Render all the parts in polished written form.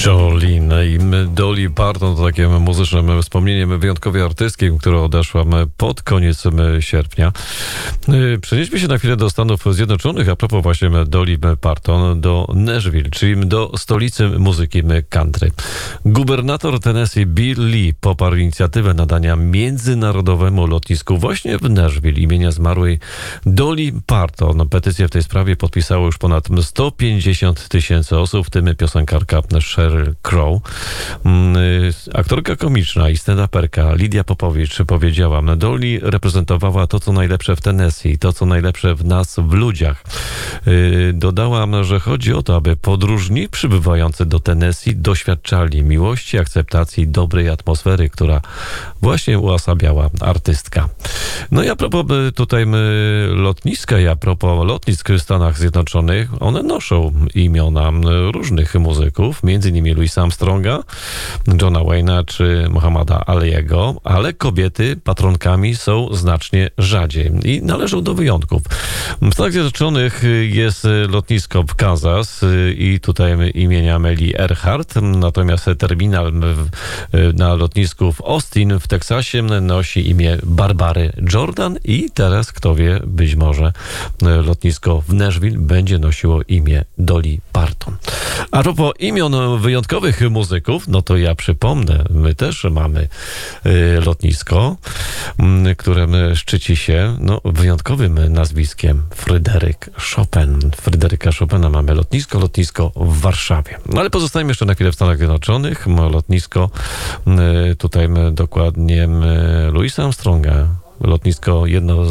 Jolene i Dolly Parton to takim muzycznym wspomnieniem wyjątkowej artystki, która odeszła pod koniec sierpnia. Przenieśmy się na chwilę do Stanów Zjednoczonych, a propos właśnie Dolly Parton, do Nashville, czyli do stolicy muzyki country. Gubernator Tennessee Bill Lee poparł inicjatywę nadania międzynarodowemu lotnisku właśnie w Nashville imienia zmarłej Dolly Parton. Petycję w tej sprawie podpisało już ponad 150 000 osób, w tym piosenkarka Sheryl Crow. Aktorka komiczna i stand-uperka Lidia Popowicz powiedziała: Dolly reprezentowała to, co najlepsze w Tennessee, to, co najlepsze w nas, w ludziach. Dodałam, że chodzi o to, aby podróżni przybywający do Tennessee doświadczali miłości, akceptacji, dobrej atmosfery, która właśnie uosabiała artystka. No i a propos tutaj lotniska i a propos lotnisk w Stanach Zjednoczonych, one noszą imiona różnych muzyków, między innymi Louisa Armstronga, Johna Wayne'a czy Muhammada Aliego, ale kobiety patronkami są znacznie rzadziej i należą do wyjątków. W Stanach Zjednoczonych jest lotnisko w Kansas i tutaj imienia Amelie Earhart, natomiast terminal na lotnisku w Austin w Teksasie nosi imię Barbary Jordan i teraz, kto wie, być może lotnisko w Nashville będzie nosiło imię Dolly Parton. A propos imion wyjątkowych muzyków, no to ja przypomnę, my też mamy lotnisko, które szczyci się wyjątkowym nazwiskiem Fryderyk Chopin. Fryderyka Chopina mamy lotnisko w Warszawie. No ale pozostajemy jeszcze na chwilę w Stanach Zjednoczonych. Lotnisko tutaj dokładnie Louisa Armstronga. Jedno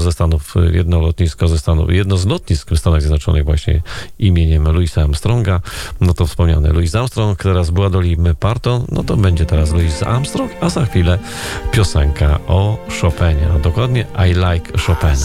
z lotnisk w Stanach Zjednoczonych właśnie imieniem Louisa Armstronga. No to wspomniany Louis Armstrong, teraz była Dolly Parton, no to będzie teraz Louis Armstrong, a za chwilę piosenka o Chopinie, a dokładnie I Like Chopina.